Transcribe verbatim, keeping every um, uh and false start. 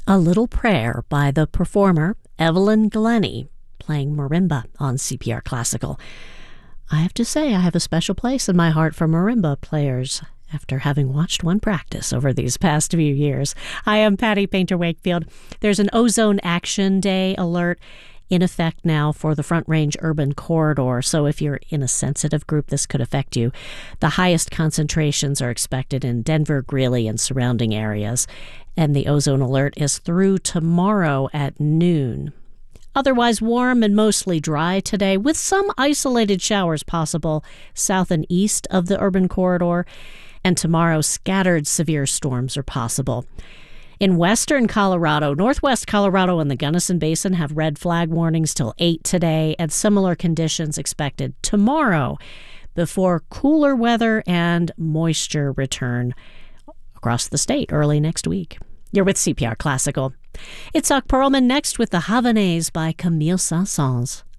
A Little Prayer by the performer Evelyn Glennie, playing marimba on C P R Classical. I have to say, I have a special place in my heart for marimba players after having watched one practice over these past few years. I am Patty Painter Wakefield. There's an Ozone Action Day alert in effect now for the Front Range Urban Corridor, so if you're in a sensitive group, this could affect you. The highest concentrations are expected in Denver, Greeley, and surrounding areas, and the ozone alert is through tomorrow at noon. Otherwise warm and mostly dry today, with some isolated showers possible south and east of the urban corridor, and tomorrow scattered severe storms are possible. In western Colorado, northwest Colorado, and the Gunnison Basin have red flag warnings till eight today, and similar conditions expected tomorrow before cooler weather and moisture return across the state early next week. You're with C P R Classical. It's Itzhak Perlman next with the Havanaise by Camille Saint-Saëns.